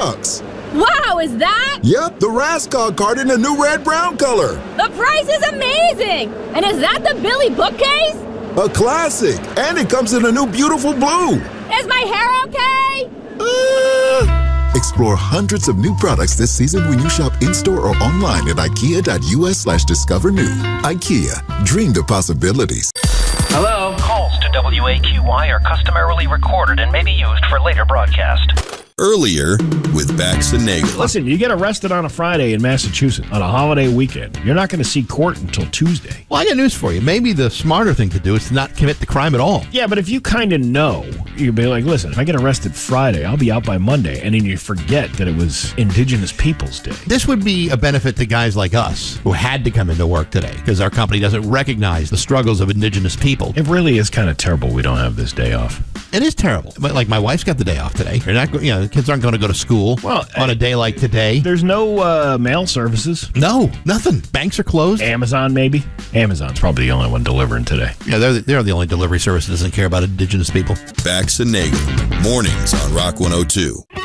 $10. Wow, is that? Yep, the Raskog card in a new red-brown color. The price is amazing! And is that the Billy bookcase? A classic, and it comes in a new beautiful blue. Is my hair okay? Explore hundreds of new products this season when you shop in-store or online at ikea.us/discover new. IKEA, dream the possibilities. Hello? Calls to WAQY are customarily recorded and may be used for later broadcast. Earlier with Bax and Nagel. Listen, you get arrested on a Friday in Massachusetts on a holiday weekend. You're not going to see court until Tuesday. Well, I got news for you. Maybe the smarter thing to do is to not commit the crime at all. Yeah, but if you kind of know, you'd be like, listen, if I get arrested Friday, I'll be out by Monday. And then you forget that it was Indigenous Peoples Day. This would be a benefit to guys like us who had to come into work today because our company doesn't recognize the struggles of Indigenous people. It really is kind of terrible we don't have this day off. It is terrible. But like my wife's got the day off today. You're not, the kids aren't going to go to school on a day like today. There's no mail services. No, nothing. Banks are closed. Amazon, maybe. Amazon's probably the only one delivering today. Yeah, they're the only delivery service that doesn't care about Indigenous people. Bax and Nagel, mornings on Rock 102.